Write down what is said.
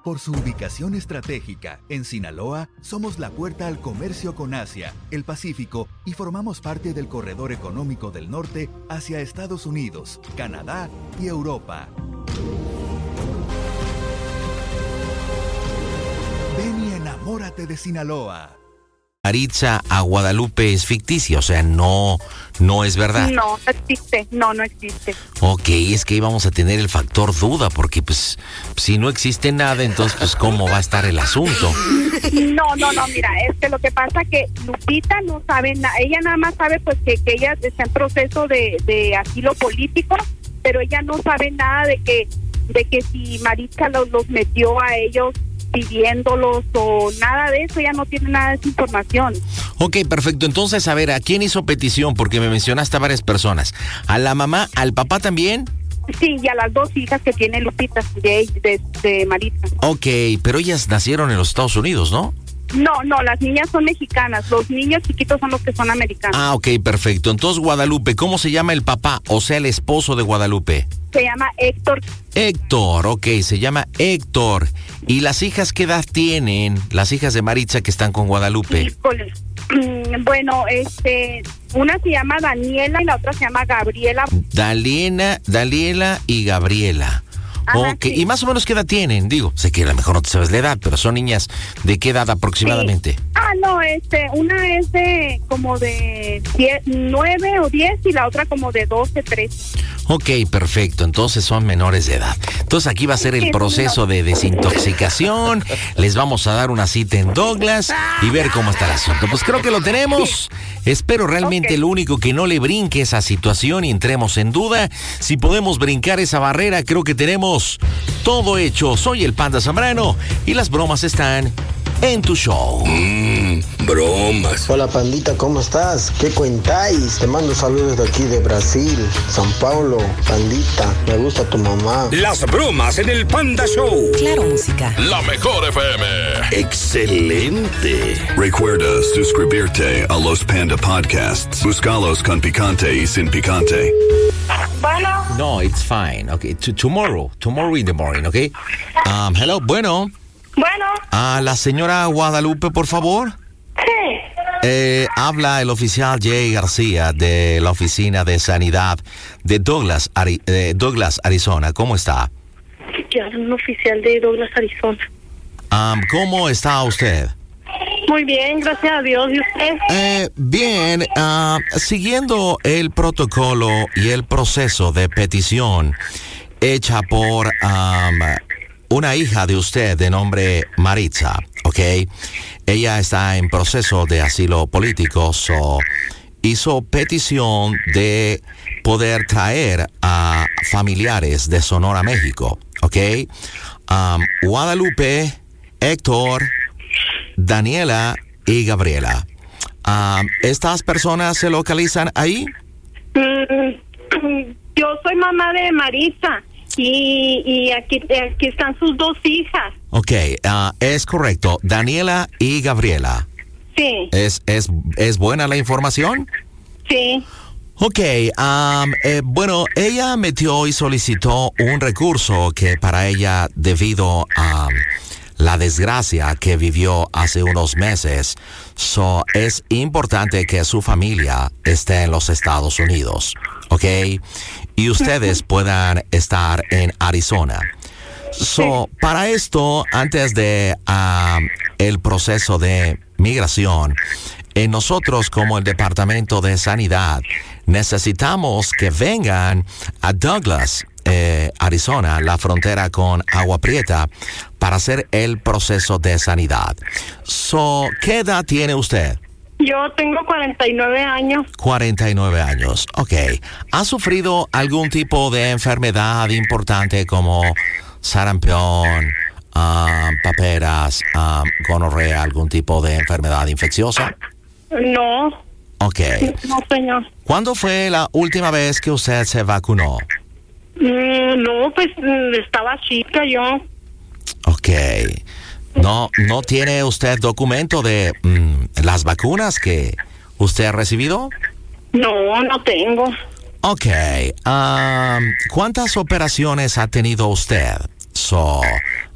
Por su ubicación estratégica, en Sinaloa, somos la puerta al comercio con Asia, el Pacífico y formamos parte del corredor económico del norte hacia Estados Unidos, Canadá y Europa. Ven y enamórate de Sinaloa. Maritza a Guadalupe es ficticia, o sea, no es verdad. No existe, no existe. Ok, es que íbamos a tener el factor duda, porque pues si no existe nada, entonces pues ¿cómo va a estar el asunto? No, mira, lo que pasa que Lupita no sabe nada, ella nada más sabe pues que ella está en proceso de asilo político, pero ella no sabe nada de que si Maritza los metió a ellos pidiéndolos o nada de eso, ya no tiene nada de esa información. Ok, perfecto. Entonces, a ver, ¿a quién hizo petición? Porque me mencionaste a varias personas. ¿A la mamá, al papá también? Sí, y a las dos hijas que tiene Lupita, de Maritza. Ok, pero ellas nacieron en los Estados Unidos, ¿no? No, las niñas son mexicanas, los niños chiquitos son los que son americanos. Ah, ok, perfecto. Entonces, Guadalupe, ¿cómo se llama el papá? O sea, el esposo de Guadalupe. Se llama Héctor. Héctor, ok, se llama Héctor. ¿Y las hijas qué edad tienen? Las hijas de Maritza que están con Guadalupe. Híjole. Bueno, una se llama Daniela y la otra se llama Gabriela. Daniela y Gabriela. Ajá, ok, sí. ¿Y más o menos qué edad tienen? Digo, sé que a lo mejor no te sabes la edad, pero son niñas ¿de qué edad aproximadamente? Sí. No, una es de como de 9 o 10 y la otra como de 12, 13. Ok, perfecto. Entonces son menores de edad. Entonces aquí va a ser el proceso de desintoxicación. Les vamos a dar una cita en Douglas y ver cómo está el asunto. Pues creo que lo tenemos. Espero realmente lo único que no le brinque esa situación y entremos en duda. Si podemos brincar esa barrera, creo que tenemos todo hecho. Soy el Panda Zambrano y las bromas están en tu show. Bromas. Hola Pandita, ¿cómo estás? ¿Qué cuentáis? Te mando saludos de aquí de Brasil, São Paulo. Pandita, me gusta tu mamá. Las bromas en el Panda Show. Claro, música. La mejor FM. Excelente. Recuerda suscribirte a los Panda Podcasts. Búscalos con picante y sin picante. Bueno. No, it's fine. Okay, tomorrow in the morning, okay? Hello, bueno. Bueno. A la señora Guadalupe, por favor. Sí. Habla el oficial Jay García de la Oficina de Sanidad de Douglas, Arizona. ¿Cómo está? Ya, un oficial de Douglas, Arizona. ¿Cómo está usted? Muy bien, gracias a Dios. ¿Y usted? Bien, siguiendo el protocolo y el proceso de petición hecha por una hija de usted de nombre Maritza, ¿ok? Ella está en proceso de asilo político, hizo petición de poder traer a familiares de Sonora, México, ¿ok? Guadalupe, Héctor, Daniela y Gabriela. ¿Estas personas se localizan ahí? Yo soy mamá de Maritza. Y aquí están sus dos hijas. Ok, es correcto. Daniela y Gabriela. Sí. ¿Es buena la información? Sí. Ok, bueno, ella metió y solicitó un recurso que para ella, debido a la desgracia que vivió hace unos meses, es importante que su familia esté en los Estados Unidos, ¿ok? Y ustedes puedan estar en Arizona. Para esto, antes de el proceso de migración, nosotros como el Departamento de Sanidad necesitamos que vengan a Douglas, Arizona, la frontera con Agua Prieta, para hacer el proceso de sanidad. ¿Qué edad tiene usted? Yo tengo 49 años. 49 años, ok. ¿Ha sufrido algún tipo de enfermedad importante como sarampión, paperas, gonorrea, algún tipo de enfermedad infecciosa? No. Ok. No, señor. ¿Cuándo fue la última vez que usted se vacunó? No, pues estaba chica yo. Ok. ¿No tiene usted documento de las vacunas que usted ha recibido? No tengo. Ok. ¿Cuántas operaciones ha tenido usted?